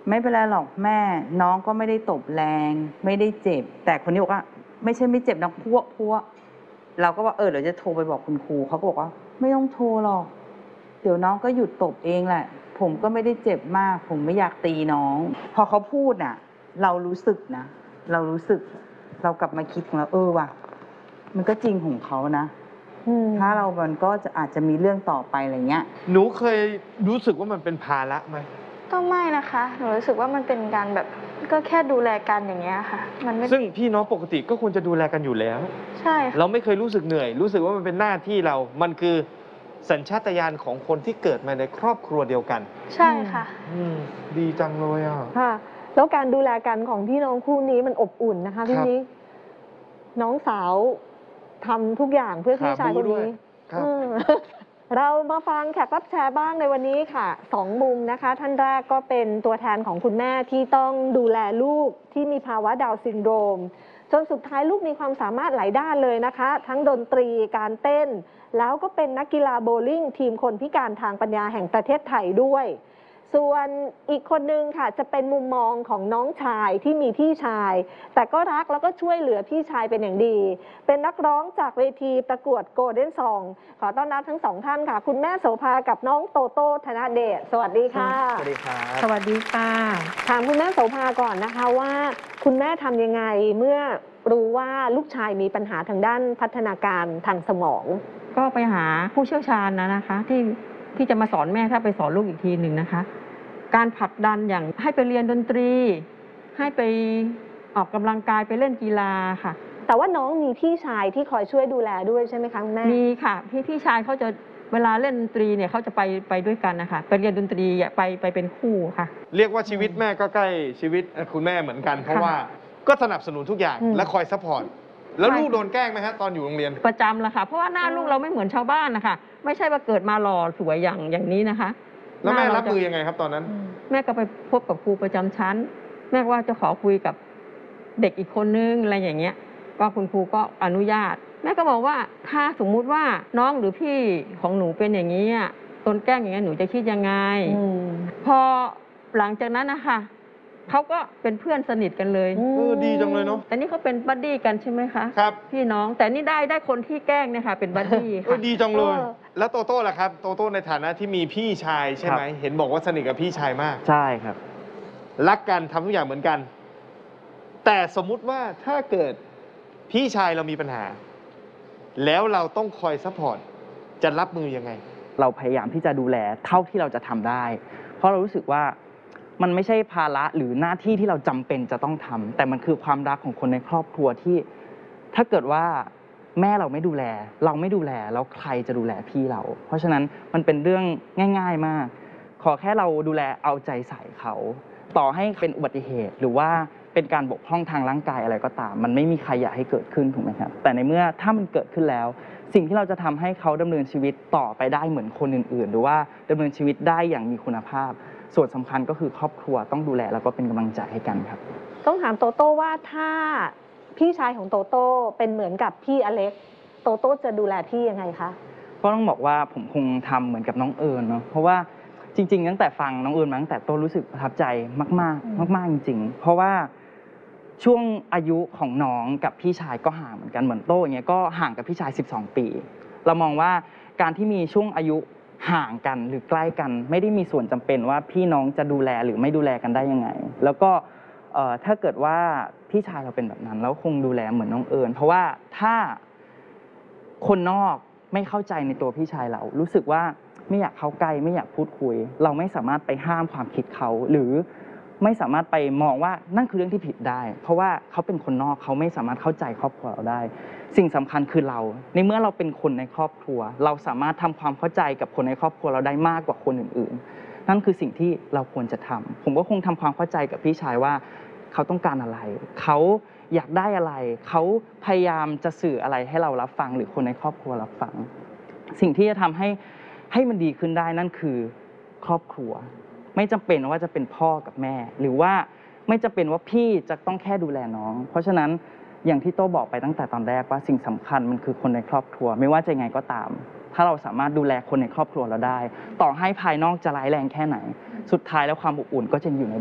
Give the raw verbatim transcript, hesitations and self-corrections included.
ไม่เป็นไรหรอกแม่น้องก็ไม่ได้ตบแรงไม่ได้เจ็บแต่คนนี้บอกว่าไม่ใช่ไม่เจ็บนะพวกพวกเราก็ว่าเออเดี๋ยวจะโทรไปบอกคุณครูเขาก็บอกว่าไม่ต้องโทรหรอกเดี๋ยวน้องก็หยุดตบเองแหละผมก็ไม่ได้เจ็บมากผมไม่อยากตีน้องพอเขาพูดน่ะเรารู้สึกนะเรารู้สึกเรากลับมาคิดของเราเออว่ะมันก็จริงของเขานะถ้าเรามันก็จะอาจจะมีเรื่องต่อไปอะไรเงี้ยหนูเคยรู้สึกว่ามันเป็นภาระไหมก็ไม่นะคะหนูรู้สึกว่ามันเป็นการแบบก็แค่ดูแลกันอย่างเงี้ยค่ะมันไม่ซึ่งพี่น้องปกติก็ควรจะดูแลกันอยู่แล้วใช่เราไม่เคยรู้สึกเหนื่อยรู้สึกว่ามันเป็นหน้าที่เรามันคือสัญชาตญาณของคนที่เกิดมาในครอบครัวเดียวกันใช่ค่ะอืมดีจังเลยอ่ะค่ะแล้วการดูแลกันของพี่น้องคู่นี้มันอบอุ่นนะคะพี่นิกน้องสาวทำทุกอย่างเพื่อพี่ชายคนนี้เรามาฟังแขกรับเชิญบ้างในวันนี้ค่ะสองมุมนะคะท่านแรกก็เป็นตัวแทนของคุณแม่ที่ต้องดูแลลูกที่มีภาวะดาวน์ซินโดรมจนสุดท้ายลูกมีความสามารถหลายด้านเลยนะคะทั้งดนตรีการเต้นแล้วก็เป็นนักกีฬาโบว์ลิ่งทีมคนพิการทางปัญญาแห่งประเทศไทยด้วยส่วนอีกคนนึงค่ะจะเป็นมุมมองของน้องชายที่มีพี่ชายแต่ก็รักแล้วก็ช่วยเหลือพี่ชายเป็นอย่างดีเป็นนักร้องจากเวทีประกวดโกลเด้นซองขอต้อนรับทั้งสองท่านค่ะคุณแม่โสภากับน้องโตโต้ธนเดชสวัสดีค่ะสวัสดีครับสวัสดีค่ะถามคุณแม่โสภาก่อนนะคะว่าคุณแม่ทำยังไงเมื่อรู้ว่าลูกชายมีปัญหาทางด้านพัฒนาการทางสมองก็ไปหาผู้เชี่ยวชาญนะนะคะที่ที่จะมาสอนแม่ถ้าไปสอนลูกอีกทีหนึ่งนะคะการผลักดันอย่างให้ไปเรียนดนตรีให้ไปออกกำลังกายไปเล่นกีฬาค่ะแต่ว่าน้องมีพี่ชายที่คอยช่วยดูแลด้วยใช่ไหมคะแม่มีค่ะพี่พี่ชายเขาจะเวลาเล่นดนตรีเนี่ยเขาจะไปไปด้วยกันนะคะไปเรียนดนตรีไปไปเป็นคู่ค่ะเรียกว่าชีวิตแม่ก็ใกล้ชีวิตคุณแม่เหมือนกันเพราะว่าก็สนับสนุนทุกอย่างและคอยซัพพอร์ตแล้วลูกโดนแกล้งไหมฮะตอนอยู่โรงเรียนประจำละค่ะเพราะว่าหน้าลูกเราไม่เหมือนชาวบ้านนะคะไม่ใช่ว่าเกิดมาหล่อสวยอย่างอย่างนี้นะคะแล้วแม่รับมือยังไงครับตอนนั้นแม่ก็ไปพบกับครูประจำชั้นแม่ว่าจะขอคุยกับเด็กอีกคนนึงอะไรอย่างเงี้ยก็คุณครูก็อนุญาตแม่ก็บอกว่าถ้าสมมุติว่าน้องหรือพี่ของหนูเป็นอย่างนี้โดนแกล้งอย่างนี้หนูจะคิดยังไงพอหลังจากนั้นนะคะเขาก็เป็นเพื่อนสนิทกันเลยเออดีจังเลยเนาะแต่นี่เขาเป็นบัดดี้กันใช่ไหมคะครับพี่น้องแต่นี่ได้ได้คนที่แกล้งเนี่ยค่ะเป็นบัดดี้ค่ะดีจังเลยแล้วโตโต้ล่ะครับโตโต้ในฐานะที่มีพี่ชายใช่ไหมเห็นบอกว่าสนิทกับพี่ชายมากใช่ครับรักกันทำทุกอย่างเหมือนกันแต่สมมุติว่าถ้าเกิดพี่ชายเรามีปัญหาแล้วเราต้องคอยซัพพอร์ตจะรับมือยังไงเราพยายามที่จะดูแลเท่าที่เราจะทำได้เพราะเรารู้สึกว่ามันไม่ใช่ภาระหรือหน้าที่ที่เราจำเป็นจะต้องทำแต่มันคือความรักของคนในครอบครัวที่ถ้าเกิดว่าแม่เราไม่ดูแลเราไม่ดูแลแล้วใครจะดูแลพี่เราเพราะฉะนั้นมันเป็นเรื่องง่ายๆมากขอแค่เราดูแลเอาใจใส่เขาต่อให้เป็นอุบัติเหตุหรือว่าเป็นการบกพร่องทางร่างกายอะไรก็ตามมันไม่มีใครอยากให้เกิดขึ้นถูกไหมครับแต่ในเมื่อถ้ามันเกิดขึ้นแล้วสิ่งที่เราจะทำให้เขาดำเนินชีวิตต่อไปได้เหมือนคนอื่นๆหรือว่าดำเนินชีวิตได้อย่างมีคุณภาพส่วนสำคัญก็คือครอบครัวต้องดูแลแล้วก็เป็นกำลังใจให้กันครับต้องถามโตโต้ว่าถ้าพี่ชายของโตโต้เป็นเหมือนกับพี่อเล็กโตโต้จะดูแลพี่ยังไงคะก็ต้องบอกว่าผมคงทำเหมือนกับน้องเอิญเนาะเพราะว่าจริงๆตั้งแต่ฟังน้องเอิญมาตั้งแต่โตรู้สึกประทับใจมากๆมากๆจริงๆเพราะว่าช่วงอายุของน้องกับพี่ชายก็ห่างเหมือนกันเหมือนโต้อย่างเงี้ยก็ห่างกับพี่ชายสิบสองปีเรามองว่าการที่มีช่วงอายุห่างกันหรือใกล้กันไม่ได้มีส่วนจำเป็นว่าพี่น้องจะดูแลหรือไม่ดูแลกันได้ยังไงแล้วก็ถ้าเกิดว่าพี่ชายเราเป็นแบบนั้นแล้วคงดูแลเหมือนน้องเอิญเพราะว่าถ้าคนนอกไม่เข้าใจในตัวพี่ชายเรารู้สึกว่าไม่อยากเข้าใกล้ไม่อยากพูดคุยเราไม่สามารถไปห้ามความคิดเขาหรือไม่สามารถไปมองว่านั่นคือเรื่องที่ผิดได้เพราะว่าเขาเป็นคนนอกเขาไม่สามารถเข้าใจครอบครัวเราได้สิ่งสำคัญคือเราในเมื่อเราเป็นคนในครอบครัวเราสามารถทำความเข้าใจกับคนในครอบครัวเราได้มากกว่าคนอื่นๆนั่นคือสิ่งที่เราควรจะทำผมก็คงทำความเข้าใจกับพี่ชายว่าเขาต้องการอะไรเขาอยากได้อะไรเขาพยายามจะสื่ออะไรให้เรารับฟังหรือคนในครอบครัวรับฟังสิ่งที่จะทำให้ให้มันดีขึ้นได้นั่นคือครอบครัวไม่จำเป็นว่าจะเป็นพ่อกับแม่หรือว่าไม่จำเป็นว่าพี่จะต้องแค่ดูแลน้องเพราะฉะนั้นอย่างที่โต้บอกไปตั้งแต่ตอนแรกว่าสิ่งสำคัญมันคือคนในครอบครัวไม่ว่าจะยังไงก็ตามถ้าเราสามารถดูแลคนในครอบครัวเราได้ต่อให้ภายนอกจะร้ายแรงแค่ไหนสุดท้ายแล้วความอบอุ่นก็จะอยู่ใน